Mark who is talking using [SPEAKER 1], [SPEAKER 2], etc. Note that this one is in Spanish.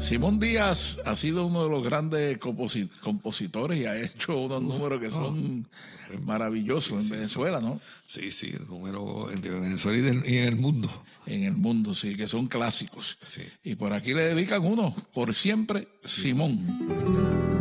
[SPEAKER 1] Simón Díaz ha sido uno de los grandes compositores y ha hecho unos números que son maravillosos en Venezuela, ¿no?
[SPEAKER 2] Sí, números en Venezuela y en el mundo.
[SPEAKER 1] En el mundo, sí, que son clásicos.
[SPEAKER 2] Sí.
[SPEAKER 1] Y por aquí le dedican uno, Por Siempre, Simón.